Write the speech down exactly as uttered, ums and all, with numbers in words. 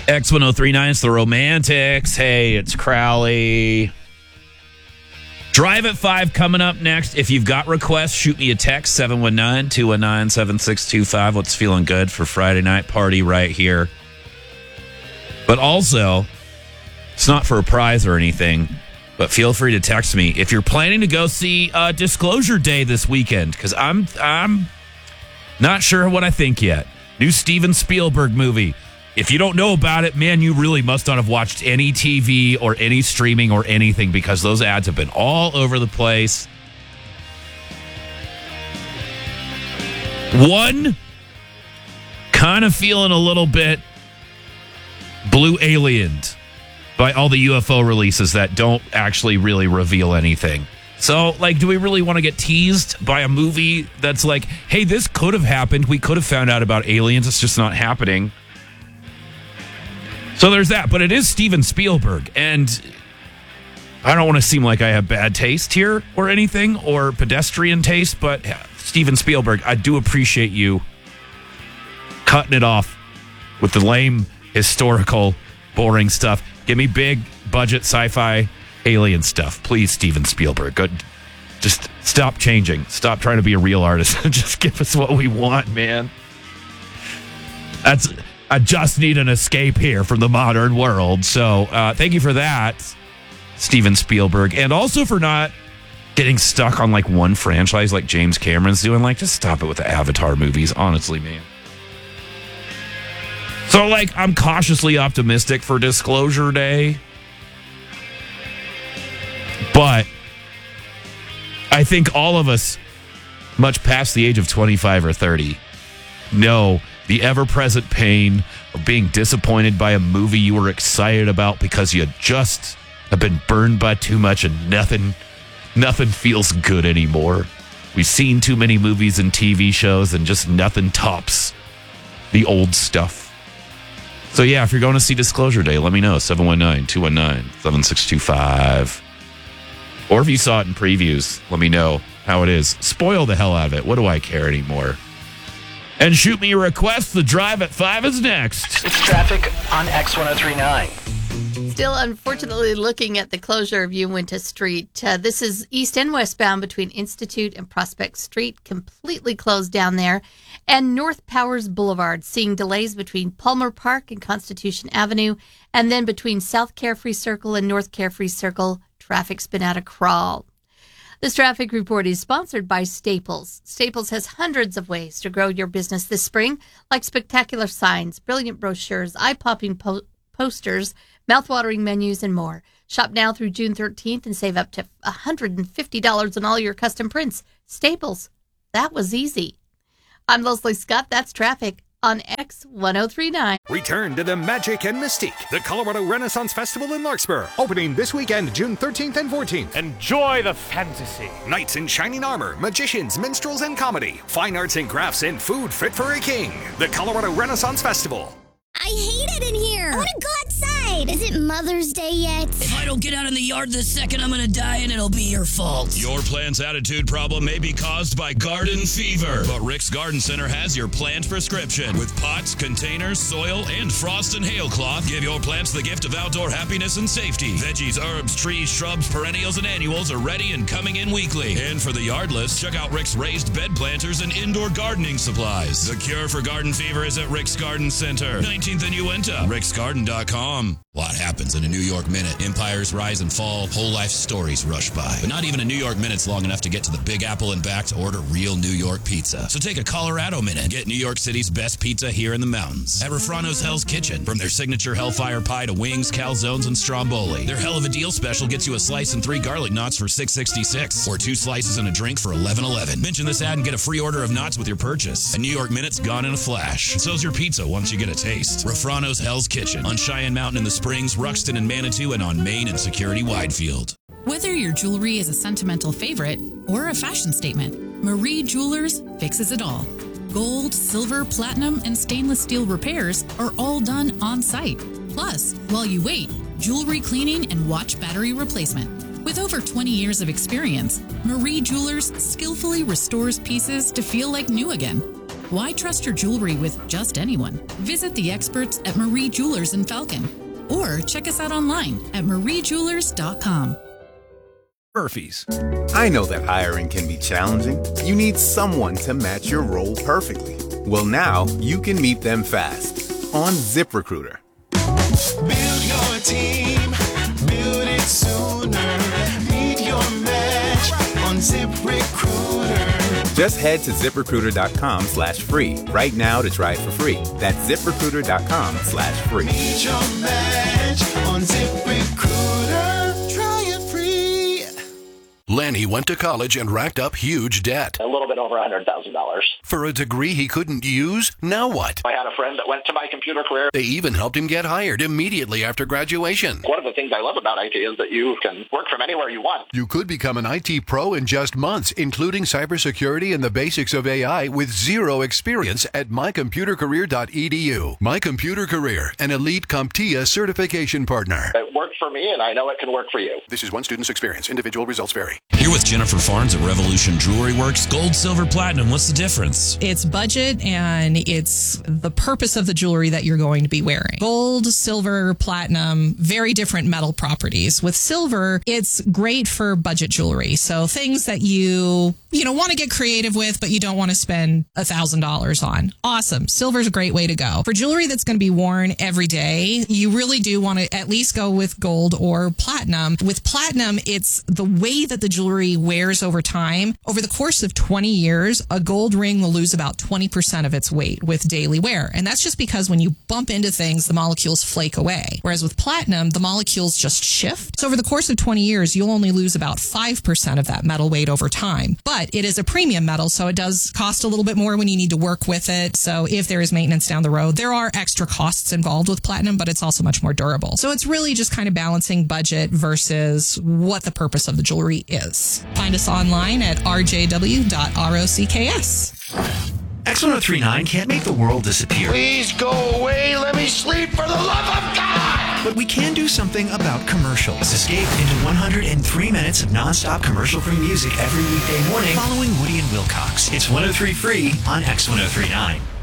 X ten thirty-nine, it's the Romantics. Hey, it's Crowley. Drive at five coming up next. If you've got requests, shoot me a text, seven one nine, two one nine, seven six two five. What's feeling good for Friday night party right here? But also, it's not for a prize or anything, but feel free to text me if you're planning to go see uh, Disclosure Day this weekend, because I'm, I'm not sure what I think yet. New Steven Spielberg movie. If you don't know about it, man, you really must not have watched any T V or any streaming or anything, because those ads have been all over the place. One, kind of feeling a little bit blue aliened by all the U F O releases that don't actually really reveal anything. So, like, do we really want to get teased by a movie that's like, hey, this could have happened. We could have found out about aliens. It's just not happening. So there's that, but it is Steven Spielberg, and I don't want to seem like I have bad taste here or anything, or pedestrian taste, but Steven Spielberg, I do appreciate you cutting it off with the lame, historical, boring stuff. Give me big budget sci-fi alien stuff, please, Steven Spielberg. Good. Just stop changing. Stop trying to be a real artist. Just give us what we want, man. That's... I just need an escape here from the modern world. So uh, thank you for that, Steven Spielberg. And also for not getting stuck on like one franchise like James Cameron's doing. Like, just stop it with the Avatar movies, honestly, man. So, like, I'm cautiously optimistic for Disclosure Day. But I think all of us, much past the age of twenty-five or thirty, know the ever-present pain of being disappointed by a movie you were excited about because you just have been burned by too much and nothing, nothing feels good anymore. We've seen too many movies and T V shows and just nothing tops the old stuff. So yeah, if you're going to see Disclosure Day, let me know, seven one nine, two one nine, seven six two five. Or if you saw it in previews, let me know how it is. Spoil the hell out of it. What do I care anymore? And shoot me a request. The Drive at five is next. It's traffic on X ten thirty-nine. Still, unfortunately, looking at the closure of Uinta Street. Uh, this is east and westbound between Institute and Prospect Street, completely closed down there. And North Powers Boulevard, seeing delays between Palmer Park and Constitution Avenue. And then between South Carefree Circle and North Carefree Circle, traffic's been at a crawl. This traffic report is sponsored by Staples. Staples has hundreds of ways to grow your business this spring, like spectacular signs, brilliant brochures, eye-popping po- posters, mouth-watering menus, and more. Shop now through June thirteenth and save up to one hundred fifty dollars on all your custom prints. Staples. That was easy. I'm Leslie Scott. That's traffic on X ten thirty-nine. Return to the magic and mystique. The Colorado Renaissance Festival in Larkspur. Opening this weekend, June thirteenth and fourteenth. Enjoy the fantasy. Knights in shining armor, magicians, minstrels, and comedy. Fine arts and crafts and food fit for a king. The Colorado Renaissance Festival. I hate it in here. I want to go outside. Is it Mother's Day yet? If I don't get out in the yard this second, I'm going to die and it'll be your fault. Your plant's attitude problem may be caused by garden fever, but Rick's Garden Center has your plant prescription. With pots, containers, soil, and frost and hail cloth, give your plants the gift of outdoor happiness and safety. Veggies, herbs, trees, shrubs, perennials, and annuals are ready and coming in weekly. And for the yardless, check out Rick's raised bed planters and indoor gardening supplies. The cure for garden fever is at Rick's Garden Center, nineteenth and Uinta, ricks garden dot com. What happens in a New York minute? Empires rise and fall, whole life stories rush by. But not even a New York minute's long enough to get to the Big Apple and back to order real New York pizza. So take a Colorado minute and get New York City's best pizza here in the mountains at Refrano's Hell's Kitchen. From their signature Hellfire Pie to wings, calzones, and stromboli, their Hell of a Deal special gets you a slice and three garlic knots for six sixty-six, or two slices and a drink for eleven eleven. Mention this ad and get a free order of knots with your purchase. A New York minute's gone in a flash. So's your pizza once you get a taste. Refrano's Hell's Kitchen on Cheyenne Mountain in the Springs, Ruxton and Manitou, and on Main and Security Widefield. Whether your jewelry is a sentimental favorite or a fashion statement, Marie Jewelers fixes it all. Gold, silver, platinum, and stainless steel repairs are all done on site. Plus, while you wait, jewelry cleaning and watch battery replacement. With over twenty years of experience, Marie Jewelers skillfully restores pieces to feel like new again. Why trust your jewelry with just anyone? Visit the experts at Marie Jewelers in Falcon. Or check us out online at marie jewelers dot com. Murphy's. I know that hiring can be challenging. You need someone to match your role perfectly. Well, now you can meet them fast on ZipRecruiter. Build your team, build it sooner. Meet your match on ZipRecruiter. Just head to ZipRecruiter.com slash free right now to try it for free. That's ZipRecruiter.com slash free. Meet your match on ZipRecruiter. Try it free. Lanny went to college and racked up huge debt. A little bit over one hundred thousand dollars. For a degree he couldn't use? Now what? I had a friend that went to My Computer Career. They even helped him get hired immediately after graduation. One of the things I love about I T is that you can work from anywhere you want. You could become an I T pro in just months, including cybersecurity and the basics of A I with zero experience at my computer career dot e d u. My Computer Career, an elite CompTIA certification partner. It worked for me, and I know it can work for you. This is one student's experience. Individual results vary. Here with Jennifer Farnes at Revolution Jewelry Works. Gold, silver, platinum. What's the difference? It's budget and it's the purpose of the jewelry that you're going to be wearing. Gold, silver, platinum, very different metal properties. With silver, it's great for budget jewelry. So things that you, you know, want to get creative with, but you don't want to spend a thousand dollars on. Awesome. Silver's a great way to go. For jewelry that's going to be worn every day, you really do want to at least go with gold or platinum. With platinum, it's the way that the jewelry wears over time. Over the course of twenty years, a gold ring will lose about twenty percent of its weight with daily wear. And that's just because when you bump into things, the molecules flake away. Whereas with platinum, the molecules just shift. So over the course of twenty years, you'll only lose about five percent of that metal weight over time. But it is a premium metal, so it does cost a little bit more when you need to work with it. So if there is maintenance down the road, there are extra costs involved with platinum, but it's also much more durable. So it's really just kind of balancing budget versus what the purpose of the jewelry is. Find us online at r j w dot rocks. X one oh three point nine can't make the world disappear. Please go away. Let me sleep for the love of God. But we can do something about commercials. Escape into one hundred three minutes of nonstop commercial-free music every weekday morning following Woody and Wilcox. It's one oh three free on X one oh three point nine.